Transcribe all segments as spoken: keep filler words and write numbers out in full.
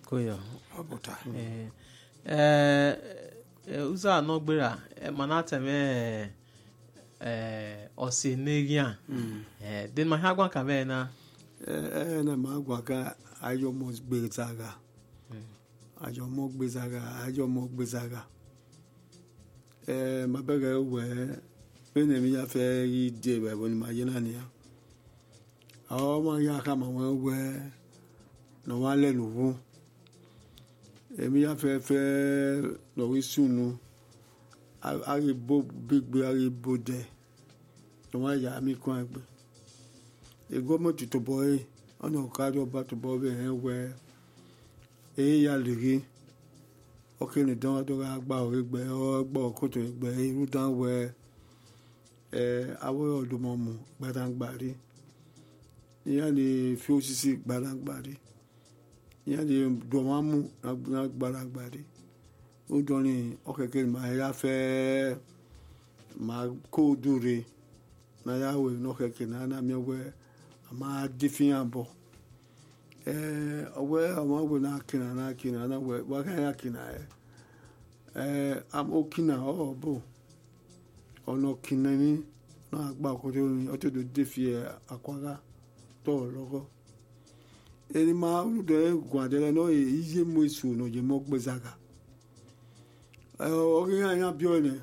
koyo Abuta. eh eh uza no gbera manata me eh osinegia eh den ma hagwa ka be na eh na ma gwa ka ayo mo gbezaga ayo mo gbezaga ayo mo gbezaga eh ma bege we bene mi ya fe yi de be bo ni ma yina ni ya awo ma ya ka ma we we no wa le lu èmi ya fẹ́ fẹ́ lọ́wọ́ sùnù àrèbó gbígbé àrèbó dẹ̀ lọ́wọ́ àyà mi kún àgbẹ̀ ìgbọ́mọ̀tì tó bọ̀ ẹ́ ọ̀nà ọ̀kadà ọba tó bọ̀ ẹ́ ẹ̀ wẹ̀ èyí ya lè rí ọkùnrin dán ọdọ́gba àgbà ọ̀rẹ́ gbẹ ọgbà ọkọ̀tò ẹgbẹ́ irú dán wẹ̀ ẹ̀ awọ́ ọ̀dọ́mọ̀mù gbàdàgbà rí ìyá ni fi òṣìṣì gbàdàgbà rí ìyá ni dọ̀mọ́mù gbàdàgbà rí ó dọ́ni ọ̀kẹ́kẹ́ máa yá fẹ́ máa kó dúre náà yá wẹ̀ ọ̀kẹ́kẹ́ náà náà mi wẹ̀ àmà dìfìyàn bọ̀ ẹ̀ ọ̀wẹ́ àwọn ọ̀wẹ́ náà kìnnà náà kìnnà náà wẹ̀ wọ́n kàn yá kìnnà ẹ̀ ẹ̀ ó kìnnà ọ̀ bò ọ̀nà kìnnà ní náà gbà kótó ní ọtí tó dìfìyà àkwárá tọ̀ lọ́kọ́ ẹni máa ń dọ̀ ẹ́ gùn àdẹ́rẹ́ náà yíyé mọ́ èso náà yẹ mọ́ gbèsàgà ẹ̀ ọ̀rẹ́ yẹn yẹn bí ọ̀nà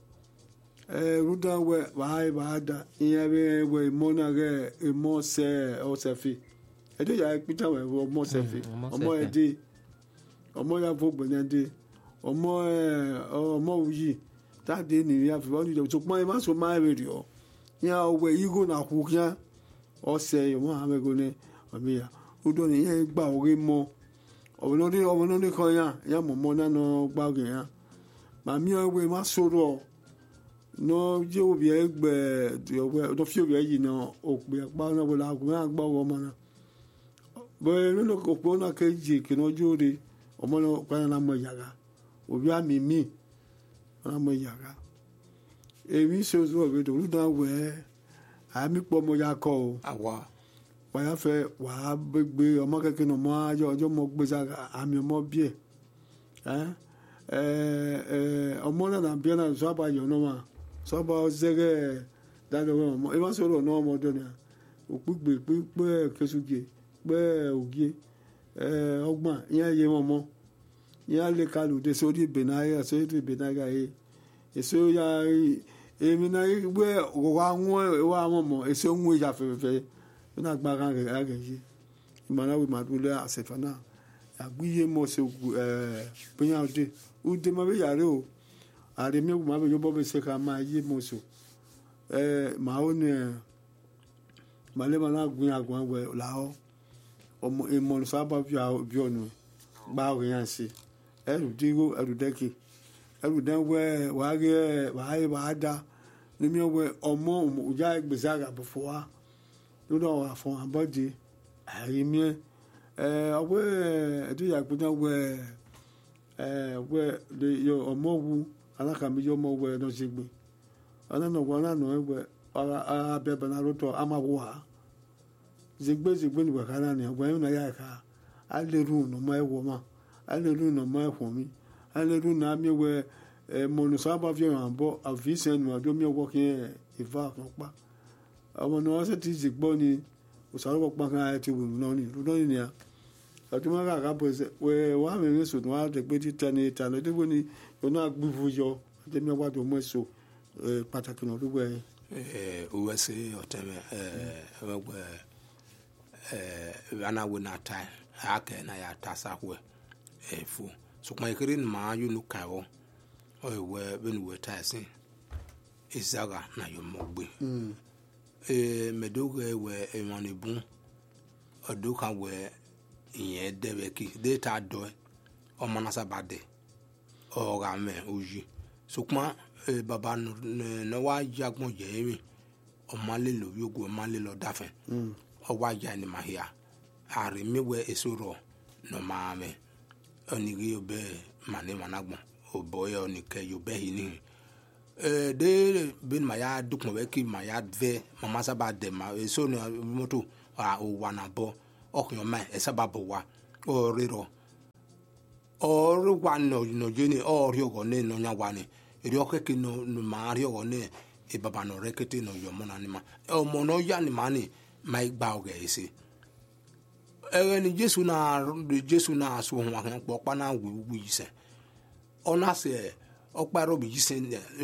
ẹ̀ rúdà wẹ̀ wàá wàá dà ìyẹn bẹ́ẹ̀ wẹ̀ ìmọ̀ náà rẹ̀ ìmọ̀ sẹ́ ọ̀sẹ̀ fi ẹ̀dọ́ yà pété wẹ̀ ọmọ sẹ́fì ọmọ ẹ̀ dé ọmọ yà fọ́ gbẹ̀nẹ̀ dé ọmọ ẹ̀ ọmọ wuyì táàdé nìyí àfi wọ́n ní ìjọba tó pọ́n ẹ̀ má so máa rẹ̀ rí ọ yẹn ọwọ́ yígò náà kú kíá ọ̀sẹ̀ ọmọ àmẹ́gò ní ọmọ yà ó dọ̀ ní yẹn gbà ọ̀rẹ́ mọ́ ọmọ náà ní kan yà yà mọ̀mọ́ náà gbà ọ̀rẹ́ yà màmí ọ̀rẹ́ má sọ̀rọ̀ náà yẹ òbí ẹ̀ gbẹ̀ ọ̀dọ̀ fi òbí ẹ̀ yìí náà òpè ẹ̀pá náà wọlé àgùnmẹ́ àgbà ọmọ náà bẹ́ẹ̀ nínú òpó náà kejì kìnnà ojú rẹ ọmọ náà pààyàn náà mọ yàrá òbí àmì mí náà mọ yàrá èmi ṣe oṣù ọ̀gbẹ́ tó lùdà wẹ̀ àmì pọ̀ mọ ya kọ́ o Àwa. wàá fẹ́ wàá gbé ọmọ kékeré náà mọ ayọ̀ ọjọ́ mọ gbé sára àmì ọmọ bíẹ̀ ọmọ náà nàbí ẹ̀ náà sọ́ba yọ̀ náà wà sọ́ba ọ̀zẹ́rẹ́ dáadáa ọmọ ẹ má sọ̀rọ̀ náà ọmọdé náà òkú gbé pé kẹsùgè pé ògì ọgbọ̀n ìyẹn yé wọn mọ́ ìyẹn lè kalù dé sórí ìbẹ̀náyà sórí ìbẹ̀náyà yìí èso ya èmi náà gbé wà wọ́n wà wọ́n mọ̀ èso ń wọ́n ìyá fẹ́fẹ́fẹ́ nínú agbára rẹ̀ rẹ̀ yìí ìmọ̀ràn wí màdúró lẹ́ àṣẹfẹ́ náà àgbéyé mọ̀ ṣe bóyá ọdẹ ọdẹ máa bẹ yàrá o àrẹ mi máa bẹ yọbọ bẹ ṣe ká máa yé mọ̀ ṣe màá ó ní ẹ̀ màlẹ́ màá náà gbin àgbọ̀n wẹ̀ làwọn ọmọ ìmọ̀ràn sábà bí ọ̀nà gba ọ̀rẹ́ yẹn ṣe ẹrù díró ẹrù dẹ́kì ẹrù dẹ́wẹ́ wàá rí ẹ wàá rí wàá dá níbi ọwẹ́ ọmọ òjá gbèsè àgàbọ̀ fún wa lórí ọ̀rọ̀ àfọ̀n àbọ̀dé àrímí ẹ ọwẹ́ ẹ̀dúyà gbọ́dọ̀ wẹ́ ẹ wẹ́ ọmọ wu alákàmíyọ ọmọ wẹ́ ẹ̀ náà ṣe gbé ọ̀nà náà wọ́n náà nà ẹ̀ wẹ́ abẹ́bẹ̀ náà lótọ́ amáwó wa zigbe zigbe ni wakana ni agbayo na ya ka aleru no ma ewo ma aleru no ma ehwo mi aleru na mi we monu saba fi an bo avisen no ado mi wo kin iva kan pa ọmọ no se ti zigbo ni usaro pa kan ti wu no ni ru no ni ya atuma ka ka bo se we wa me mi so no wa de pe ti tani tani de bo ni yo na gbuvu yo de mi wa do mo so pàtàkì no ruwe eh o wa se oteme eh wa eh ana we na tai aka na ya tasa hwe efu so kwa ikiri ma yu nu kawo o we be nu we tai sin izaga na yo mogbe eh medogo we e won ebun odo kan we iyen debe ki data do o mana sabade o ga me oji so kwa baba no wa jagbon je mi o ma le lo yogo o ma le lo dafen ọwọ́ ajá ni màhíà àrèmíwẹ̀ èsòrò nọ̀màmẹ́ ọ̀nìgí ọbẹ̀ màní mànàgbọ̀n ọ̀bọ̀ ẹ̀ ọ̀nìkẹ́ yọbẹ̀ yìí nìyí ẹ̀ẹ́dẹ́ bẹ́ẹ̀ màyà dùkùn wẹ́ kí màyà vẹ́ màmá sábà dẹ̀ mà èso ní mọ́tò ọ̀wà nà bọ̀ ọkùnrin ọ̀ma ẹ̀ sábà bọ̀ wá ọ̀rẹ́rọ̀ ru wa no no jeni o ri ogo ne no nya wa ni ri o keke no no ma ri ogo ne e baba no rekete no yo mo na ni ma o mo no ya ni ma ni mai gba oge ese e ni Jesu na Jesu na so ho han po pa na wi wi se ona se o pa ro bi se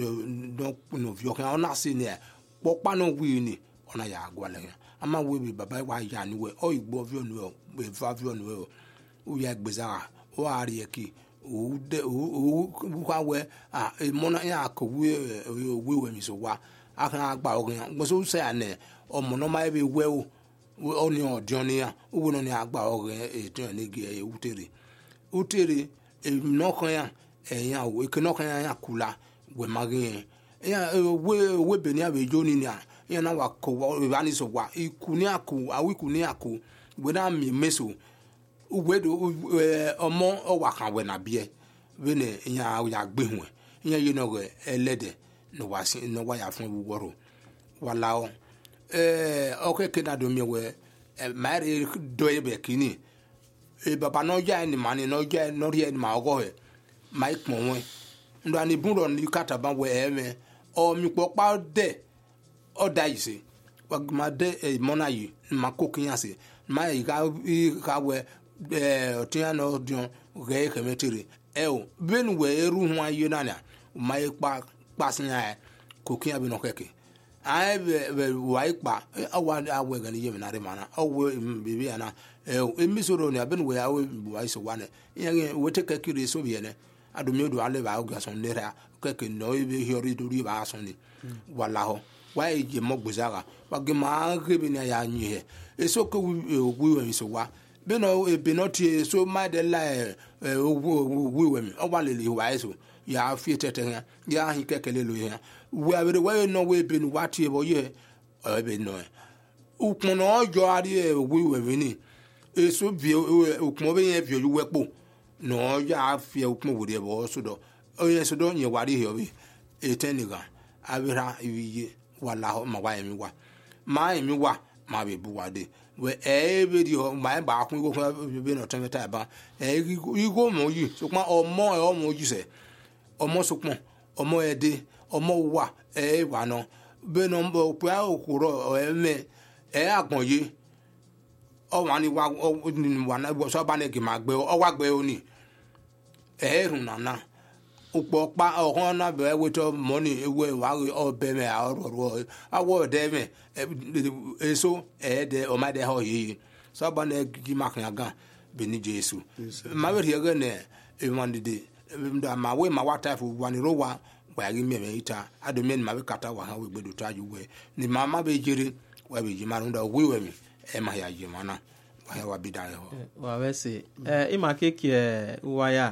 no no vi o kan ona se ni po pa no wi ni ona ya agwa le ama we bi baba wa ya ni we o igbo vi onu o we va vi onu o o ya gbeza o ari eki o de o kwa we ah e mo na ya ko we we we mi so wa aka agba o gan mo so se ane o mo no ma be we o o ni o dion ya o wo no ni agba o gan e ton ni ge e utere utere e no kan ya e ya o e ke no kan ya kula we magin e ya we we be ni abe jo ni ni a ya na wa ko we ba ni so wa iku ni aku awi ku ni aku we na mi meso we do omo o wa kan we na bie we ne ya ya gbe hu ya ye no re elede no wa sin no wa ya fun wu woro wala o eh o ke ke na do mi we ma re do e be kini e baba no ja ni mani no ja no ri ni ma ogo he ma ipon we ndo ani bun ro ni kata ba we e me o mi po pa de o da ise wa ma de e mona yi ma ko kin ase ma yi ka ka we eh otia no dion ge ke metiri e o ben we eru hu ayi na na ma ipa pasnya ko kin abi no keke ai be wa ipa awa awe ga ni yemi na re mana awe bibi ana e emi soro ni ben we awe wa iso wane yen we te kekiri so bi ene adomi do ale ba ga son ne ra keke no ibe hiori do ri ba son ni wala ho wa e je mo gbuzaga ba ge ma ge bi na ya nyi he e so ko wi we so wa be no e be not so ma de la e wi we mi o wa le le wa so ya fi tete ya hi kekele lo ya we are we no we be no what e bo ye e be no ukun no jo ari e wi we ni e so bi ukun be ye bi oju wepo no ya fi ukun wo de bo so do o ye so do ye wari he obi e teniga abira iye wala ho ma wa emi wa ma emi wa ma be bu wa de we e be di ho ma ba kun go be no tan ta ba e igo mo yi so pa omo e omo yi se omo so pon omo e de omo wa e wa no be no mbo pa okuro e me e agbon yi o wa ni wa wa na so ba ne ki ma gbe o wa gbe oni e run na na upo pa ohun na be we to money ewe wa o be me aro awo de me eso e de o ma de ho yi so ba na gi makan gan be ni Jesu ma be ye ne e man de nda ma we ma wata fu wa ni ro wa wa gi me me ita ado me ma be kata wa ha we gbedu ta ju we ni mama be jere wa be ji ma nda we we mi e ma ya ji mana wa wa bi da ho wa we se eh ima keke wa ya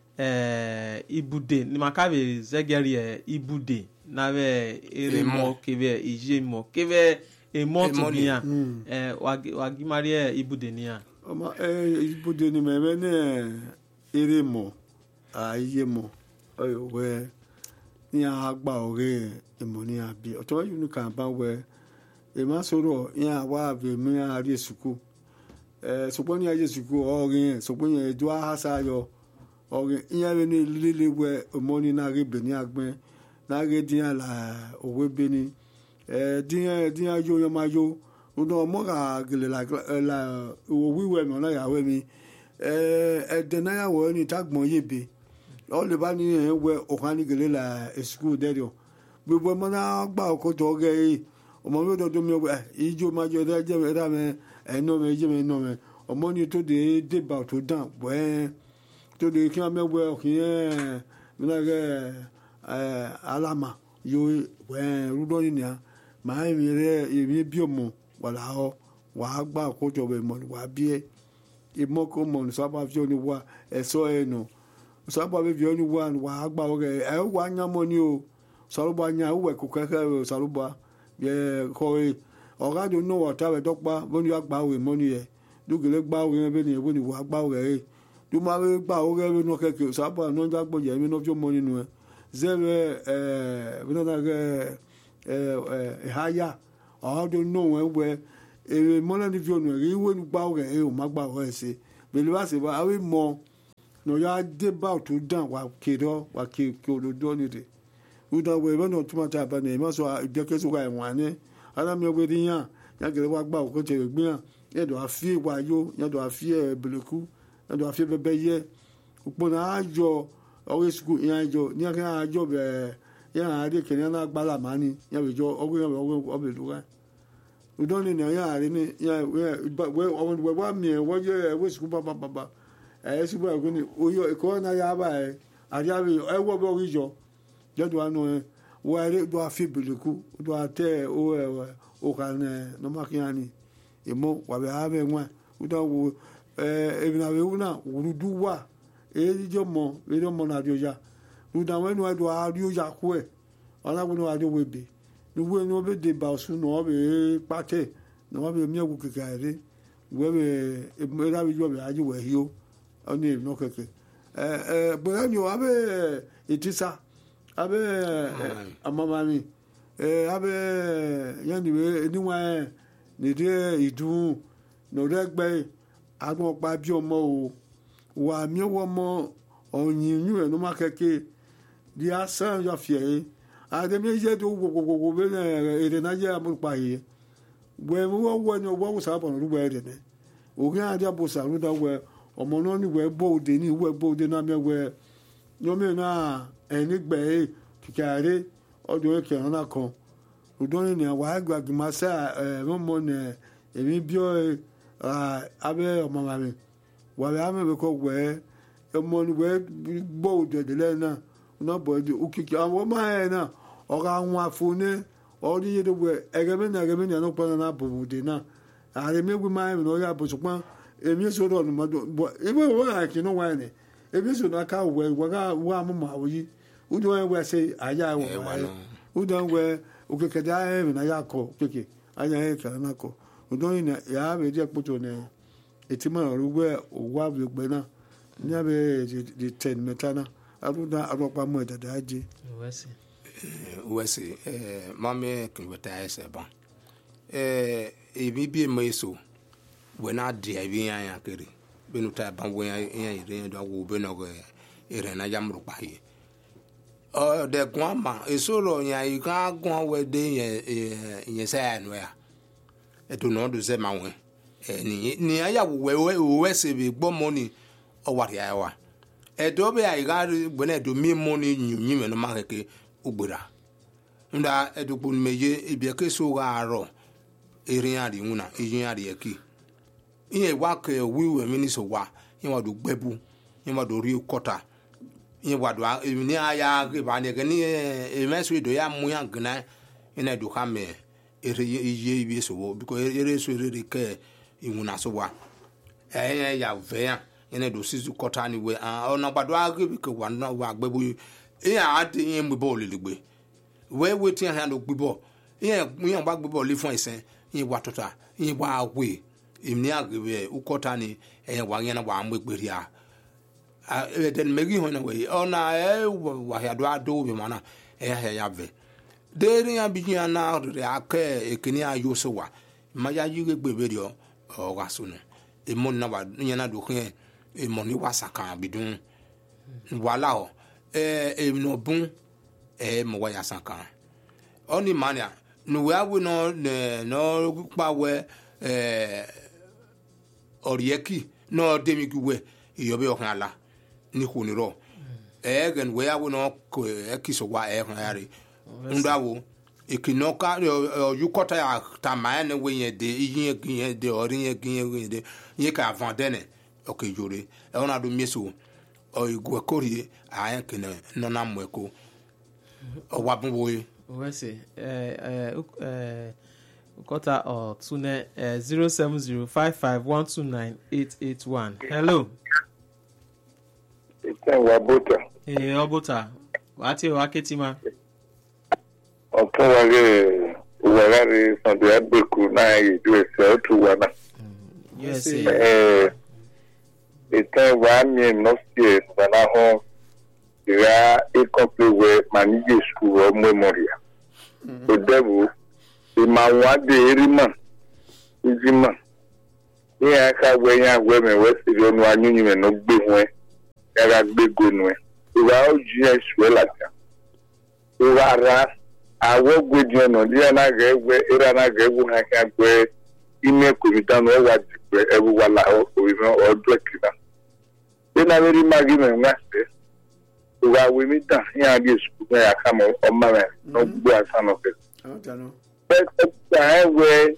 eh ibude ni makabe zegeri eh ibude na be eremo kebe ijemo kebe emo tubia eh wagi marie ibude ni a oma eh ibude ni me ne eremo ayemo oyo we ni agba ore emo ni abi o to you kan ba we e ma soro yan wa be mi ari suku eh sopo ni aje suku orin sopo yen do asa yo oge iya be ni lele we omoni na re be ni agben na re dian la owe be ni eh dian dian yo yo ma yo uno mo ga gele la la o wi we mo na ya we mi eh e de na ya wo ni tagbon ye be o le ba ni we o kan ni gele la school de yo gbogbo mo na gba ko to ge o mo mi do do mi we ijo ma jo de je me da me e no me je me no me o mo ni to de de ba to dan bo to de ki ame we okin mi na ge eh alama yo we rudo ni a ma mi re mi bi omo wala ho wa gba ko jo be mo wa bi e e mo ko mo so ba fi oni wa e so e no so ba be fi oni wa wa gba o ge e wa nya mo ni o so ba nya we ko keke so ba ye ko e o ga do no wa ta we dokpa bo ni agba we mo ni e du gele gba we be ni e bo ni wa gba we e du ma we gba o ge no keke so ba no ja gbo je mi no fi mo ni nu e zero eh we no na ge eh haya o do no we we e mo na ni fi onu e we nu gba o ge e o ma gba o e se be le ba se ba we mo no ya deba to dan wa kedo wa ke ke ododo ni de uda we be no tuma ta ba ne ma so de ke so wa enwa ni ara mi we ri yan ya gere wa gba ko te gbin yan ye do afi wa yo ye do afi e beleku ye do afi bebe ye upo na ajo owe school yan ajo ni kan ajo be yan ade ke na gbala mani ya be jo ogun yan ogun obe duga udoni ni yan ari ni ya we we wa mi e wo je we school baba baba e si bo aguni oyo ko na ya ba e ari abi e wo bo rijo je do anu e wo ari do afi beleku do ate o o kan no makiani imo wa be ave nwa udo wo eh ebina we una urudu wa e jo mo e do mo na dio ja uda we no do ario ja ku e ala wo no adio we be no we no be de ba su no be pate no be mi ogu kekare we be e ra bi jo be aji we hio oni no keke eh eh bo anyo abe itisa abe amamami eh abe yani we niwa ni de idun no regbe agbon pa bi omo o wa mi wo mo oyin yu e no ma keke di asan yo fie ade mi je do go go go be ere na je amu pa yi we wo wo ni wo sa bo ru we de ne o gan ade bo sa ru da we omo no ni we bo de ni we bo de na me we yo me na eni gbe kikare odo e ke na kan udoni ni wa gba gimasa eh mo ne emi bi o abe omo ma mi wa be ame ko we omo ni we bo de de le na na bo de ukiki awon ma e na o ga won afune o ri ye de we egebe na egebe ni no pa na bo de na are me gbe ma mi no ya bo supan emi so do no ma do ebe wo ha ki no wa ni ebe so na ka we wa ga wa mo ma wi udo we se aya wo udo we ukeke da e na ya ko keke aya e ka na ko udo ni ya be je poto ne etima rugbe owa bi gbe na ni abe de ten metana aruda aropa mo da da je wesi wesi eh mame kinweta ese ba eh ebi bi mo eso we na dia bi yan yan kere benu ta ban we yan yan ire do wo be no ire na jamru pa yi o de kwama eso lo yan yi ka gwan we de yen yen sa no ya e to no do se ma we ni ni aya we we we se bi gbo money o wa ya wa e do be ai ga gbe na do mi money nyunyi me no ma ke ugbura nda e do pun meje e bi ke so ga ro erin ari una eyin ari eki iye wa ke wiwe mini so wa yin wa do gbebu yin wa do ri kota yin wa do ni aya ke ba ne ke ni e mesu do ya mu yan gna ina do ka me ere iye bi so wo because ere so ere ke imuna so wa eh ya ve ya ina do sizu kota ni we ona gbado age bi ke wa na wa gbebu iya ade yin mu bo le gbe we wetin han do gbe yin yin ba gbe le fun isen yin wa tota yin wa we imni agbe ukota ni e wa yin na wa mgberi a e den megi ho na we ona e wa ya do ado bi mana e ya ya ve deri ya bi ya na re ake ekini ayo so wa ma ya yuge gbe be rio o wa sunu e mon na wa yin na do khen e mon ni wa sakan bidun wala o eh e no bun e mo wa ya sakan oni mania no we awu no no pa we eh orieki no demiguwe iyobe okan ala ni ko ni ro e gen we awu no ko ekiso wa e kan yare ndawo ikinoka yukota ya tama ne we yen de yin yin de ori yin yin de yin ka vandene okejore e ona do mieso o igwe korie ayan kene no na mweko o wa bun boye wesi eh eh eh Kota or tune uh, zero seven zero five five one two nine eight eight one. Hello. It's Wabota. Eh, Wabota. Wati waketima. Ọ̀tún wáyé wàlárí Sunday Agbeku náà ìlú ẹ̀sẹ̀ ọ̀tún wà náà. Yes. Ìtàn wà mí nọ́ọ̀sì ìgbàna hàn ìrà ìkọ́pẹ̀wẹ̀ màníjì skul ọmọ ìmọ̀rìà. Ó dẹ́wò. Ìmàwádìí erímà ìjìmà ní aka wẹ̀yìn àgbẹ̀mẹ̀ wẹ́sìrì ọ̀nù anyúnyìmẹ̀ náà gbé wọn era begonwe uga oji eswela ta uga ra awo gwedio no dia na ga egwe era na ga egwu ha ka gwe ime komita no wa dikwe ebu wala o no odo kida ina veri magi me ngase uga we mi ta ya bi sku ya kama o mama no gbu asano ke Otano. but ta we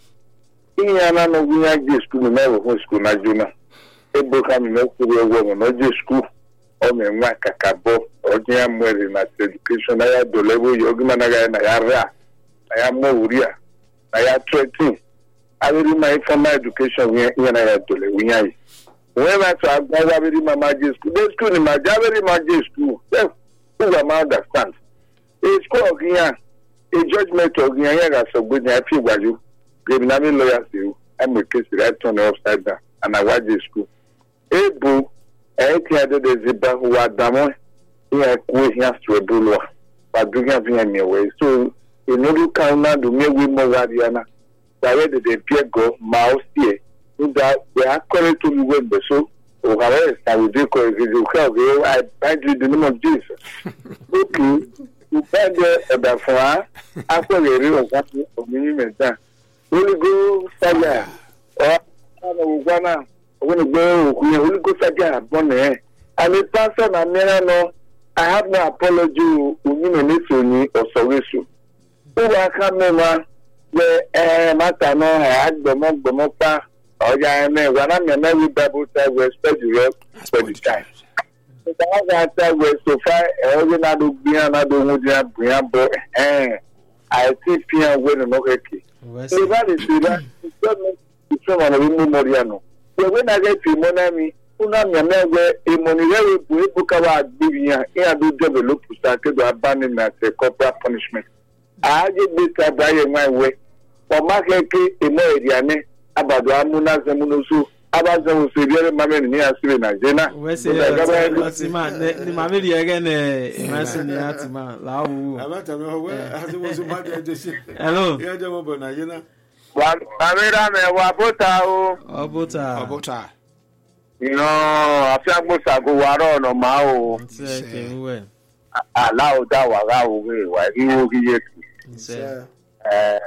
iya na no gunya ji sku me no sku na juna ebo ka mi no ku ewo no ji sku o me nwa kakabo o ji amwere na education na ya do level yo gima na ga na ya ra na ya mo uria na ya thirteen abiri my formal education we na ya do le winya yi when I to agba abiri mama ji school the school ni ma jabiri ma ji school yes who am understand a school ogiyan a judgment ogiyan ya ga so gbe ni afi gwaju give na me lawyer say I'm a case right turn upside down and I watch school ebo e ti ade de ziba wa damo ya ku ya strebulwa ba dunya via me we so enodu kan na do me we mo wadiana that way they pay go mouse here that we are correct to we be so o have I will do ko you can I bind you the name of Jesus okay you find the the for after the real what of me mention will go saga or no gwana when go we will go saga bonne and the person na no I have no apology uni me soni or sowesu o wa kamema le eh mata no ha agbomo gbomo pa oja me wana me na we double time we respect you for the time so that that we so far e o na do bia na do mu dia bia bo eh I think pia we no okay so that is that it's so na we memorial we we na get monami una me na we e monire we bu e buka wa gbia e do develop sa ke do abandon na corporal punishment aje be ta baye nwa we o ma keke e mo eriane abado amuna zemunusu abazo usebere mameni ni asire na jena we say atima ni mameli ege ne imasi ni atima lawu Abata me we ati wo so ba de de se. Hello Ya je mo bo na jena. wa amira me wa bota o obota Obota. no afiagbo sago waro no ma o se kenwe ala o da wa ga o we wa ri wo ri yetu se eh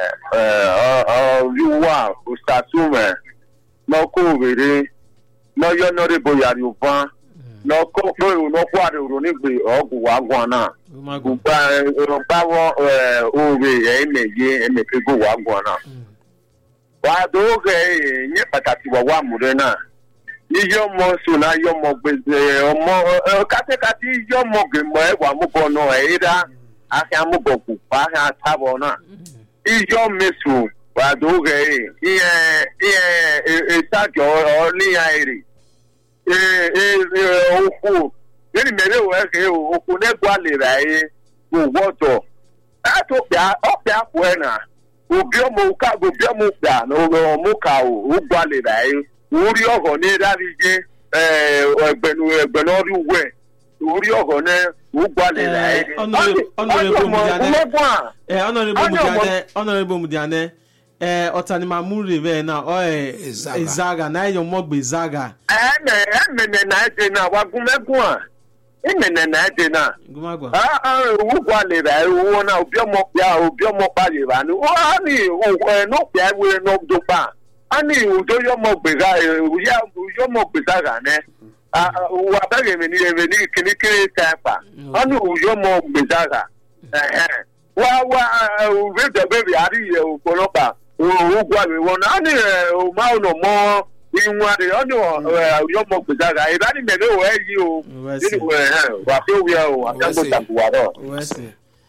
eh o you wa ustatume no ko were no yo no re boya ri oban no ko po no kwa re ro ni gbe ogun wa gwan na umago gba ro pa wo eh o we e meje e me pe go wa gwan na wa do ge ni patati wa wa mure na iyo mo so na yo mo gbe omo kate kate iyo mo gbe mo e wa mo bo no e da aka mo bo ku pa ha tabo na iyo mesu wa do ge iye iye e ta jo o ni aire e e o ku ni mere we ke o ku ne gwa le ra e o woto a to pia o pia ku na obi o mo ka obi o mo pia no mo ka o o gwa le ra e uri ogo ni darije eh egbenu egbenu ori we uri ogo ne ugwale la eh honorable honorable mudiane eh honorable mudiane honorable mudiane eh otani mamuri be na o eh izaga na yo mogbe izaga eh eh na ede na wagumegun a imene na ede na gumagwa ah ah ugwale la wo na obi omo pia obi omo pa le ba ni o ani o no pia we no do pa ani udo yo mo gbega ya yo mo gbega ga ne ah wa ba ge mi ni e ni kini kini ta pa ani uyo mo gbega ga eh wa wa we de baby ari ye o polopa o gwa mi won ani o ma no mo inwa de ani uyo mo gbega ga e ba ni me o e yi o ni wa pe wi o atango tabuwa ro we say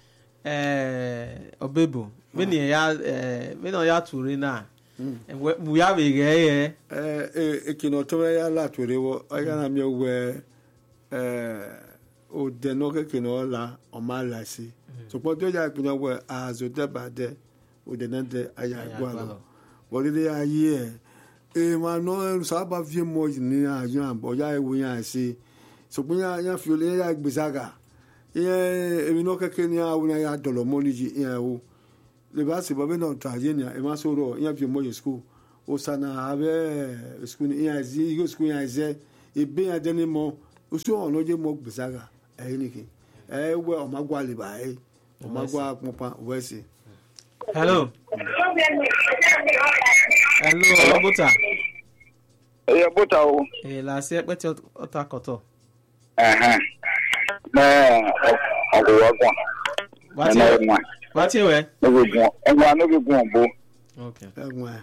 eh obebo me ni ya eh me no ya turi na we have a eh ekino to ya la tore wo aya na mi we eh o de no ke kino la o ma la si so po to ya kino we azo de ba de o de na de aya gwa lo bo le aye e ma no sa ba vie mo ni ayan bo ya ewu yan si so po ya ya fi ole ya gbisaga e emi no ke kini a wo ya dolo mo ni ji e wo le ba se ba be no tragenia e ma so ro ya fi mo ye school o sana ave school ni ya zi go school ya ze e be ya deni mo usu ono je mo gbezaga eh niki eh we o magwa le ba eh o magwa popa wesi. Hello. Hello, Obuta. Eh, Obuta o. Eh, la se pete otakoto. Eh. Na ogwo agwa. What Na you? nwa. What you we? No go gun. Enwa no go gun bo. Okay. Egwa.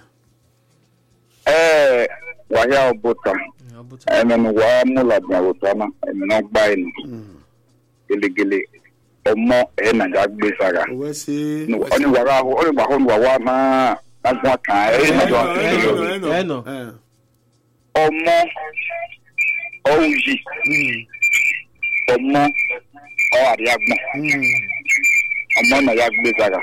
Eh, wa ya Obuta. Obuta. Eh, no wa mula bia Obuta no gba ni. Mm. Gelegele. Omo e na ga gbe sara. Wesi. No, oni wa ra ho, oni ba ho wa wa na agwa kan. Eh, na do. Eh no. Eh. Ọmọ ọwụji ọmọ ọrịagbọn ọmọ na ya gbezara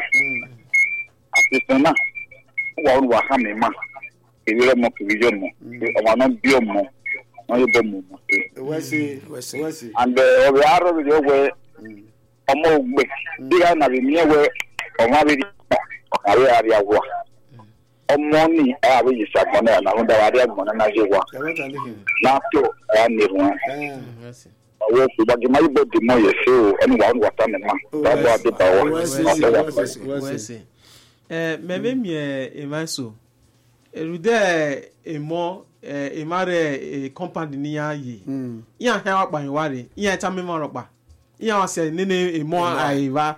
àtìsàn náà wà ó wà hàmì mà ìrírí ọmọ kìrìjọ ọmọ ọmọ náà bí ọmọ wọn yóò bọ mọ ọmọ sí. Wesi. Wesi. and ọrẹ arọ rẹ wẹ ọmọ ògbẹ dígá nàbí miẹ wẹ ọmọ abẹrẹ ọkàwé àríyáwó ọmọ ní ààrẹ yìí sàgbọn náà làwọn dára àríyá gbọn náà náà ṣe wà látò ẹyà nìwọn ọwọ ìgbàgbé máa yí bọ dìmọ yẹ sí o ẹni wàá ní wàtá nìma lábọ àdébàwọ ọtọ Wesi. Eh, meme mi emaso. Erude emo eh emare company ni ya yi. Iya ha wa pa ware. Iya ta me mo ropa. Iya wa se nene emo aiva.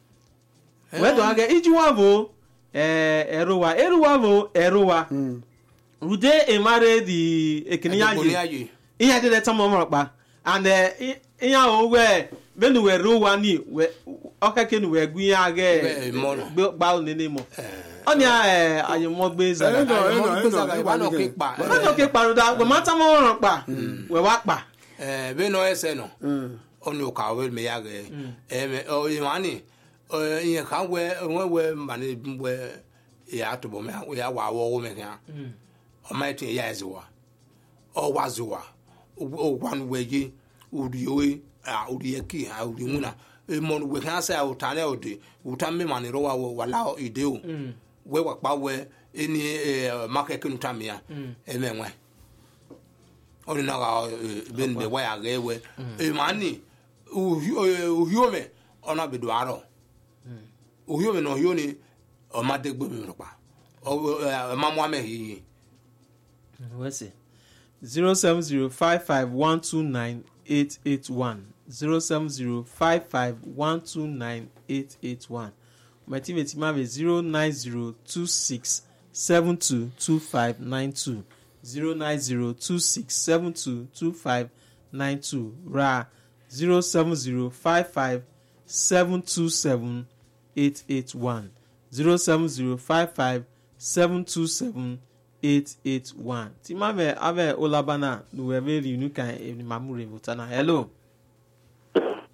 We do age iji wa vo eh eruwa eruwa vo eruwa. Rude emare di ekiniya yi. Iya de ta mo ropa. And eh iya o we benu we ruwa ni we okake ni we gun ya ge gba o nene mo. Oni eh ayemo gbe za. Eh no, eh no, eh no. Ìwà náà kí pa. Wa no ke paruda, we mata mo ran pa. We wa pa. Eh, bẹ́ẹ̀ náà ẹsẹ̀ náà. Ọ̀nà òkà ọ̀wé mi yá gẹ̀. Ẹ mẹ ọ ìwà ni ìyẹn kan wẹ wẹ wẹ mbàní wẹ ìyá àtọ̀bọ̀ mi ìyá wà wọ́ ọwọ́ mi kàn. Ọmọ ẹ̀ tún ìyá ẹ̀ zùwà. Ọ wà zùwà. Ọ wà nù wẹ̀ yé. Òdì yòwe òdì yẹ kì í òdì múna. Mọ̀nù wẹ̀ kàn sẹ́ òtà ní òdì. Òtà mi mà ní rọ́wà wà lá ìdè o. Wẹ́ wà pa wẹ́ ẹni mákẹ́ kí n ta mi ya. Ẹ mẹ́ wẹ́. Oni na ben be wa ya gewe e mani uhiome ona be do aro uhiome no hioni o ma de gbe mi ropa o ma mo ame yi Wesi. zero seven zero five five one two nine eight eight one zero seven zero five five one two nine eight eight one. My team is zero nine zero two six seven two two five nine two. zero nine zero two six seven two two five nine two ra zero seven zero five five seven two seven eight eight one zero seven zero five five seven two seven eight eight one. Timame ave olabana nuweve riunuka eni mamure votana. Hello.